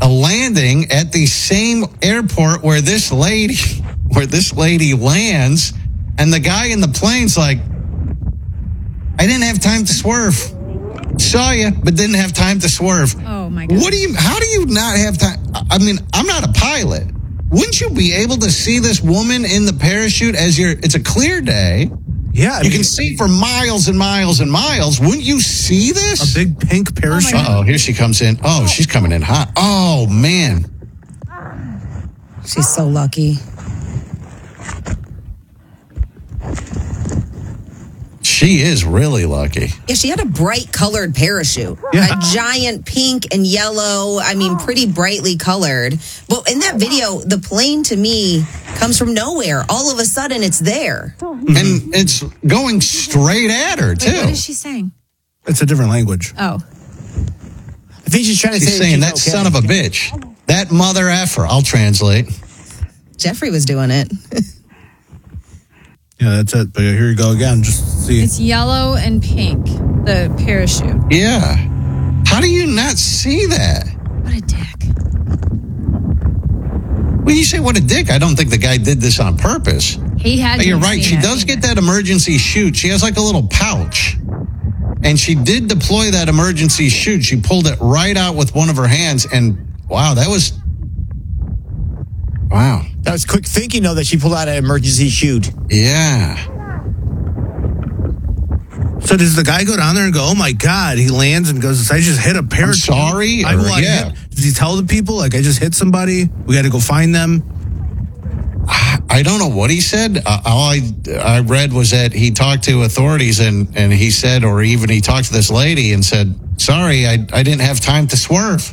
a landing at the same airport where this lady lands, and the guy in the plane's like, I didn't have time to swerve. Saw you, but didn't have time to swerve. Oh my God. How do you not have time? I mean, I'm not a pilot. Wouldn't you be able to see this woman in the parachute it's a clear day? Yeah. You can see for miles and miles and miles. Wouldn't you see this? A big pink parachute. Oh, here she comes in. Oh, she's coming in hot. Oh, man. She's so lucky. She is really lucky. Yeah, she had a bright colored parachute. Yeah. A giant pink and yellow. I mean, pretty brightly colored. But in that video, the plane to me comes from nowhere. All of a sudden, it's there. And it's going straight at her, too. Wait, what is she saying? It's a different language. Oh. I think she's trying to She's say saying, that okay. son of a bitch. That mother effer. I'll translate. Jeffrey was doing it. Yeah, that's it. But here you go again. Just see. It's yellow and pink, the parachute. Yeah. How do you not see that? What a dick. Well, you say, what a dick. I don't think the guy did this on purpose. He had But to you're have right. seen She it. does get that emergency chute. She has like a little pouch. And she did deploy that emergency chute. She pulled it right out with one of her hands. And wow, that was... Wow. That was quick thinking, though, that she pulled out an emergency chute. Yeah. So does the guy go down there and go, oh my God, he lands and goes, I just hit a parachute. I'm sorry? I Yeah. Does he tell the people, like, I just hit somebody? We got to go find them? I don't know what he said. All I read was that he talked to authorities and he said, or even he talked to this lady and said, sorry, I didn't have time to swerve.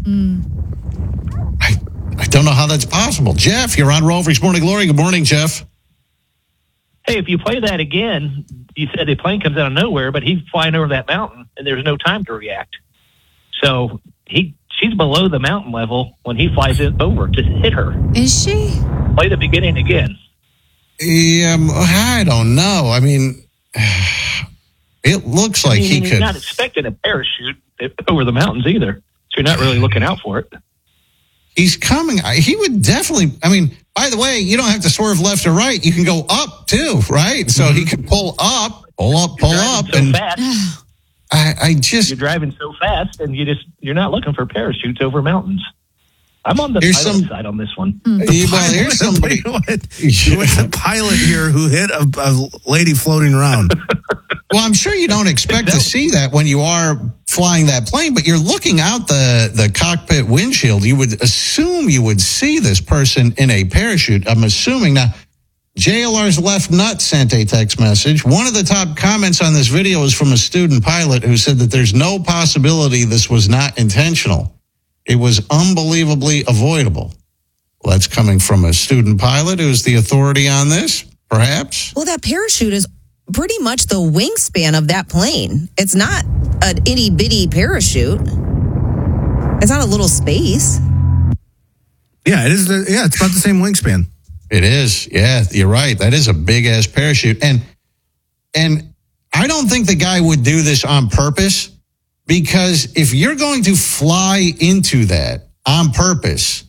I don't know how that's possible. Jeff, you're on Rover's Morning Glory. Good morning, Jeff. Hey, if you play that again, you said the plane comes out of nowhere, but he's flying over that mountain, and there's no time to react. So she's below the mountain level when he flies it over to hit her. Is she? Play the beginning again. Yeah, I don't know. I mean, it looks like he he's could. not expecting a parachute over the mountains either, so you're not really looking out for it. He's coming. He would definitely. I mean, by the way, you don't have to swerve left or right. You can go up too, right? So he could pull up, pull up, You're driving so fast. I just. You're driving so fast, and you're not looking for parachutes over mountains. I'm on the pilot side on this one. Well, here's somebody. There's a pilot here who hit a lady floating around. Well, I'm sure you don't expect to see that when you are flying that plane, but you're looking out the cockpit windshield. You would assume you would see this person in a parachute. I'm assuming. Now, JLR's left nut sent a text message. One of the top comments on this video is from a student pilot who said that there's no possibility this was not intentional. It was unbelievably avoidable. Well, that's coming from a student pilot who's the authority on this, perhaps. Well, that parachute is pretty much the wingspan of that plane. It's not an itty bitty parachute. It's not a little space. Yeah, it is. It's about the same wingspan. It is. Yeah, you're right. That is a big ass parachute. And I don't think the guy would do this on purpose, because if you're going to fly into that on purpose,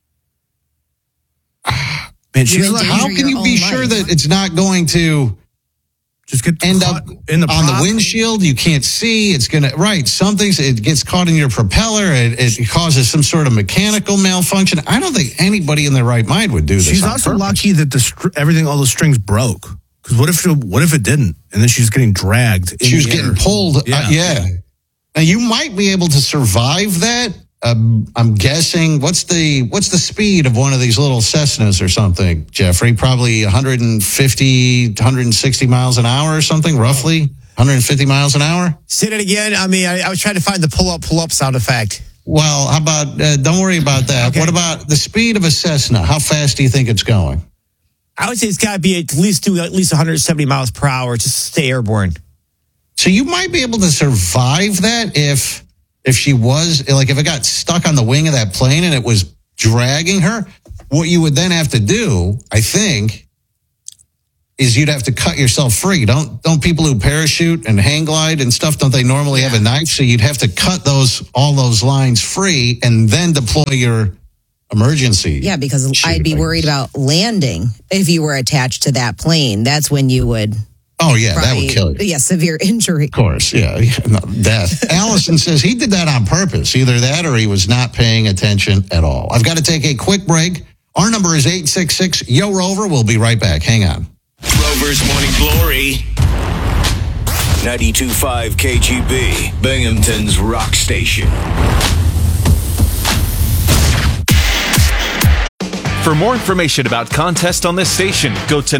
Man, she's like, how can you be sure that it's not going to just get end up in the on the prop? windshield? You can't see. It's going to, right. It gets caught in your propeller. It causes some sort of mechanical malfunction. I don't think anybody in their right mind would do this. She's on also purpose. lucky that all the strings broke. Because what if it didn't? And then she's getting dragged. She was getting pulled. Yeah. Now you might be able to survive that. I'm guessing. What's the speed of one of these little Cessnas or something, Jeffrey? Probably 150, 160 miles an hour or something, roughly 150 miles an hour. Say that again. I mean, I was trying to find the pull up sound effect. Well, how about? Don't worry about that. Okay. What about the speed of a Cessna? How fast do you think it's going? I would say it's got to be at least 170 miles per hour to stay airborne. So you might be able to survive that if she was, like, if it got stuck on the wing of that plane and it was dragging her. What you would then have to do, I think, is you'd have to cut yourself free. Don't people who parachute and hang glide and stuff, don't they normally have a knife? So you'd have to cut all those lines free and then deploy your emergency. Yeah, because I'd be worried about landing if you were attached to that plane. That's when you would. Oh, yeah, that would kill you. Yeah, severe injury. Of course, yeah. No, death. Allison says he did that on purpose. Either that or he was not paying attention at all. I've got to take a quick break. Our number is 866-YO-ROVER. We'll be right back. Hang on. Rover's Morning Glory. 92.5 KGB, Binghamton's rock station. For more information about contests on this station, go to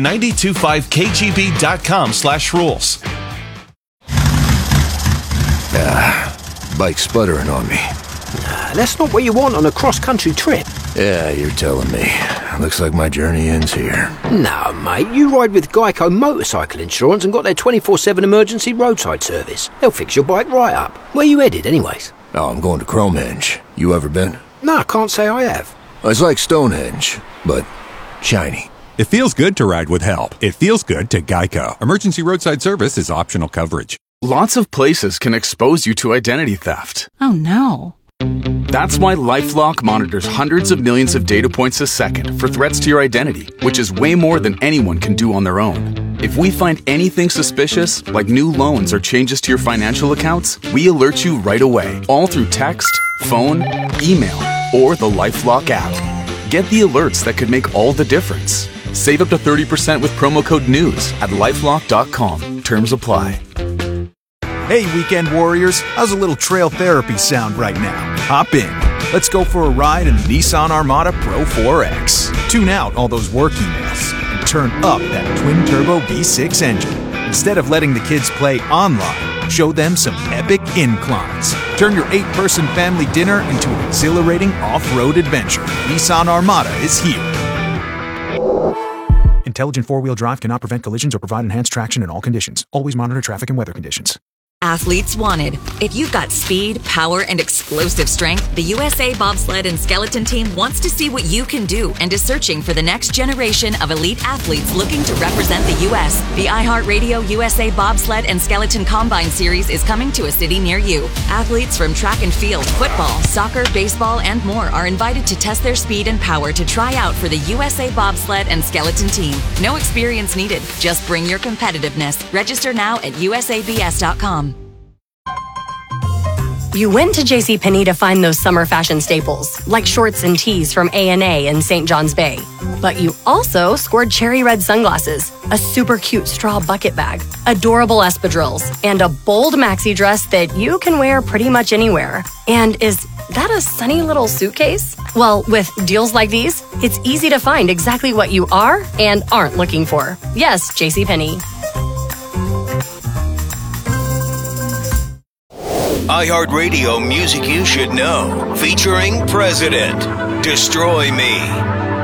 925kgb.com/rules. Bike sputtering on me. That's not what you want on a cross-country trip. Yeah, you're telling me. Looks like my journey ends here. No, mate, you ride with Geico Motorcycle Insurance and got their 24/7 emergency roadside service. They'll fix your bike right up. Where you headed, anyways? Oh, I'm going to Cromehenge. You ever been? No, I can't say I have. It's like Stonehenge, but shiny. It feels good to ride with help. It feels good to Geico. Emergency roadside service is optional coverage. Lots of places can expose you to identity theft. Oh, no. That's why LifeLock monitors hundreds of millions of data points a second for threats to your identity, which is way more than anyone can do on their own. If we find anything suspicious, like new loans or changes to your financial accounts, we alert you right away, all through text, phone, email, or the LifeLock app. Get the alerts that could make all the difference. Save up to 30% with promo code NEWS at LifeLock.com. Terms apply. Hey, weekend warriors, how's a little trail therapy sound right now? Hop in. Let's go for a ride in the Nissan Armada Pro 4X. Tune out all those work emails and turn up that twin-turbo V6 engine. Instead of letting the kids play online, show them some epic inclines. Turn your 8-person family dinner into an exhilarating off-road adventure. Nissan Armada is here. Intelligent four-wheel drive cannot prevent collisions or provide enhanced traction in all conditions. Always monitor traffic and weather conditions. Athletes wanted. If you've got speed, power, and explosive strength, the USA Bobsled and Skeleton Team wants to see what you can do and is searching for the next generation of elite athletes looking to represent the U.S. The iHeartRadio USA Bobsled and Skeleton Combine Series is coming to a city near you. Athletes from track and field, football, soccer, baseball, and more are invited to test their speed and power to try out for the USA Bobsled and Skeleton Team. No experience needed. Just bring your competitiveness. Register now at usabs.com. You went to JCPenney to find those summer fashion staples, like shorts and tees from A&A in St. John's Bay. But you also scored cherry red sunglasses, a super cute straw bucket bag, adorable espadrilles, and a bold maxi dress that you can wear pretty much anywhere. And is that a sunny little suitcase? Well, with deals like these, it's easy to find exactly what you are and aren't looking for. Yes, JCPenney. iHeartRadio Music You Should Know, featuring President, Destroy Me.